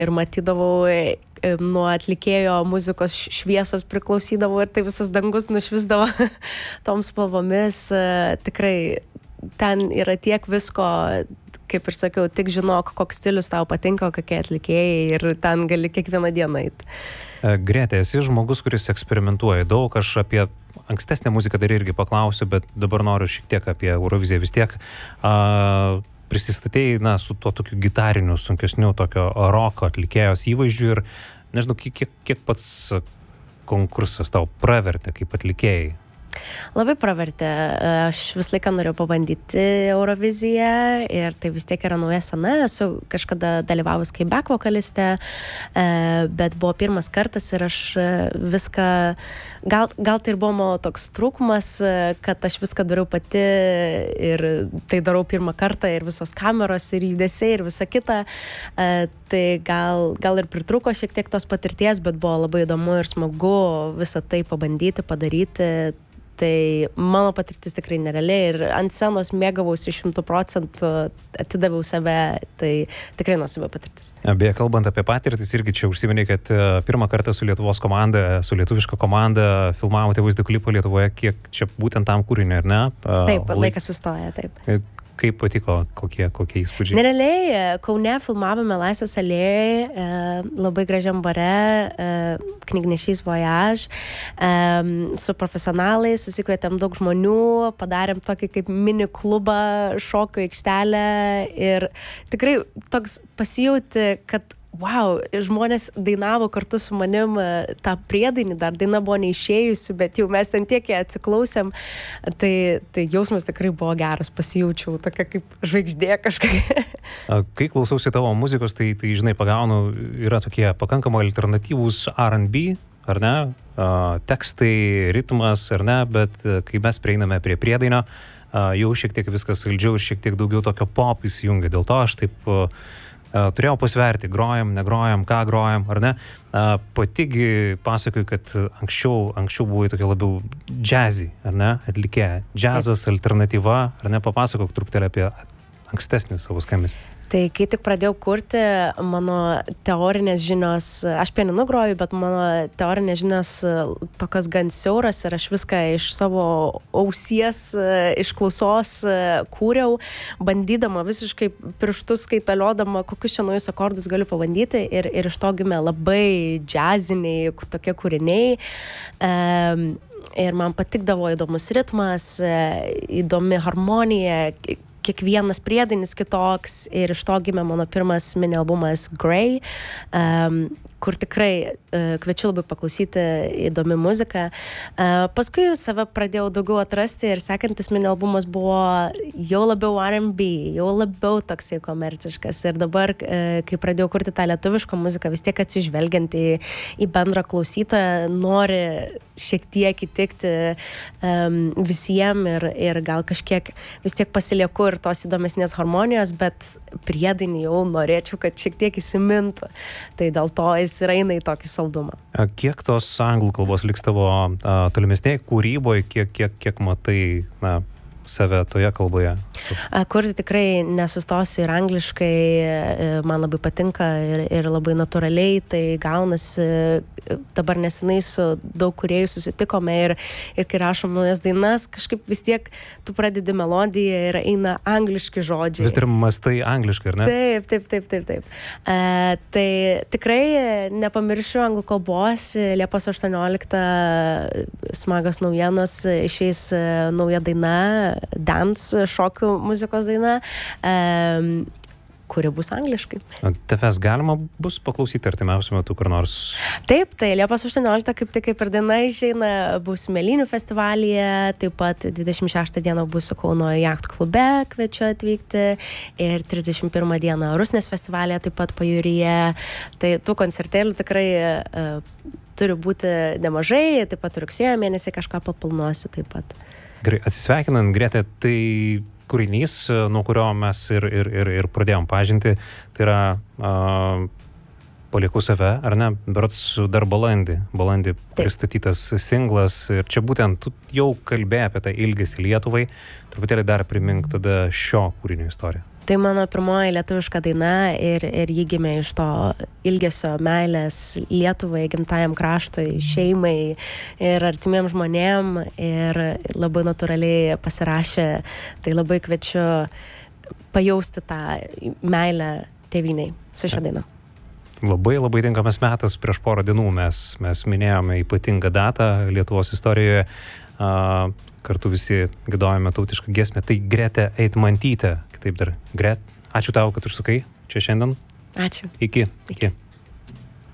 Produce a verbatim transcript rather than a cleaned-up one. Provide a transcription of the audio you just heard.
ir matydavau nuo atlikėjo muzikos šviesos priklausydavo ir tai visas dangus nušvisdavo tom spalvomis. Tikrai ten yra tiek visko, kaip ir sakiau, tik žinok, koks stilius tau patinka, kokie atlikėjai ir ten gali kiekvieną dieną eiti. Grete, esi žmogus, kuris eksperimentuoja daug, aš apie ankstesnę muziką dar irgi paklausiu, bet dabar noriu šiek tiek apie Euroviziją vis tiek. A, prisistatėjai, na, su tuo tokiu gitariniu, sunkesniu, tokio roko atlikėjos įvaizdžiu ir nežinau, kiek, kiek pats konkursas tau pravertė kaip atlikėjai? Labai pravertė. Aš visą laiką norėjau pabandyti Euroviziją ir tai vis tiek yra nauja scena. Esu kažkada dalyvavus kaip back vokalistė, bet buvo pirmas kartas ir aš viską, gal, gal tai ir buvo mano toks trūkumas, kad aš viską dariau pati ir tai darau pirmą kartą ir visos kameros ir judesiai ir visa kita. Tai gal, gal ir pritrūko šiek tiek tos patirties, bet buvo labai įdomu ir smagu visą tai pabandyti, padaryti. Tai mano patirtis tikrai nerealiai ir ant scenos mėgavausi šimtų procentų, atidaviau save, tai tikrai nuostabi patirtis. Beje, kalbant apie patirtis, irgi čia užsiminė, kad pirmą kartą su Lietuvos komanda, su lietuviška komanda filmavote vaizdo klipą Lietuvoje, kiek čia būtent tam kūriniui, ar ne? Taip, Laik... laikas sustoja, taip. Kaip patiko, kokie, kokie įspūdžiai? Nerealiai, Kaune filmavome Laisvės alėjoj, e, labai gražiam bare, e, knygnešys Voyage, e, su profesionalais, susikvietėm daug žmonių, padarėm tokį kaip mini klubą, šokių aikštelę ir tikrai toks pasijauti, kad wow, žmonės dainavo kartu su manim tą priedainį, dar daina buvo neišėjusi, bet jau mes ten tiek ją atsiklausėm, tai, tai jausmas tikrai buvo geras, pasijaučiau tokia kaip žvaigždė kažkokia. Kai klausausi tavo muzikos, tai, tai žinai, pagaunu, yra tokie pakankamai alternatyvūs R and B, ar ne? Tekstai, ritmas, ar ne? Bet kai mes prieiname prie priedainio, jau šiek tiek viskas saldžiau ir šiek tiek daugiau tokio pop įsijungia. Dėl to aš taip Uh, turėjau pasverti, grojam, negrojam, ką grojam, ar ne. Uh, patigi pasakoju, kad anksčiau, anksčiau buvai tokia labiau jazzy, ar ne, atlikėja. Džiazas, alternatyva, ar ne, papasakok truputėlį apie ankstesnį savo skambesį. Tai kai tik pradėjau kurti, mano teorinės žinios, aš pianinu groju, bet mano teorinės žinios tokios gan siauras ir aš viską iš savo ausies, iš klausos kūriau, bandydama visiškai pirštus kaitaliodama, kokius čia naujus akordus galiu pabandyti ir, ir iš to gimė labai džiaziniai tokie kūriniai. Um, ir man patikdavo įdomus ritmas, įdomi harmonija, kiekvienas priedainis kitoks ir iš to gimė mano pirmas mini albumas Grey, um, kur tikrai uh, kviečiu labai paklausyti, įdomi muzika. Uh, paskui save pradėjau daugiau atrasti ir sekantis mini albumas buvo jau labiau R and B, jau labiau toksai komerciškas. Ir dabar, uh, kai pradėjau kurti tą lietuvišką muziką, vis tiek atsižvelgiant į, į bendrą klausytoją, nori šiek tiek įtikti um, visiems ir, ir gal kažkiek vis tiek pasilieku ir tos įdomesnės harmonijos, bet priedainį jau norėčiau, kad šiek tiek įsimintų. Tai dėl to jis ir eina į tokį saldumą. Kiek tos anglų kalbos liks tavo tolimesnėje kūryboje, kiek, kiek, kiek matai na, save toje kalboje? Kurti tikrai nesustosiu ir angliškai, man labai patinka ir, ir labai natūraliai tai gaunasi. Dabar nesenai su daug kūrėjų susitikome ir, ir kai rašom naujas dainas, kažkaip vis tiek tu pradedi melodiją ir eina angliški žodžiai. Vis dar mastai angliškai, ar ne? Taip, taip, taip, taip, taip. Uh, tai tikrai nepamiršiu anglų kalbos. Liepos aštuonioliktą smagios naujienos, išeis uh, nauja daina, dance, šokių muzikos daina. Um, kuri bus angliškai. Tavęs galima bus paklausyti artimiausiu metu kur nors? Taip, tai Liepos aštuonioliktą kaip tik kaip ir diena išeina, bus Mėlynių festivalyje, taip pat dvidešimt šeštą dieną bus Kauno jachtų klube, kviečiu atvykti, ir trisdešimt pirmą dieną Rusnės festivalyje, taip pat Pajūryje. Tai tų koncertėlių tikrai uh, turi būti nemažai, taip pat rugsėjo mėnesį kažką papilnuosiu taip pat. Gerai, atsisveikinant, Grete, tai kūrinys, nuo kurio mes ir, ir, ir, ir pradėjom pažinti, tai yra uh, Palieku save, ar ne? Berods dar balandį, balandį pristatytas singlas, ir čia būtent tu jau kalbėjai apie tą ilgesį Lietuvai, truputėlį dar primink tada šio kūrinio istoriją. Tai mano pirmoji lietuviška daina ir, ir ji gimė iš to ilgesio, meilės Lietuvai, gimtajam kraštui, šeimai ir artimiem žmonėm ir labai natūraliai pasirašė, tai labai kviečiu pajausti tą meilę tėvynei su šia daina. Labai labai tinkamas metas, prieš porą dienų mes, mes minėjome ypatingą datą Lietuvos istorijoje. Uh, kartu visi giedojame tautišką giesmę. Tai Gretė Eitmantytė, kitaip dar Gret. Ačiū tau, kad užsukai čia šiandien. Ačiū. Iki. Iki.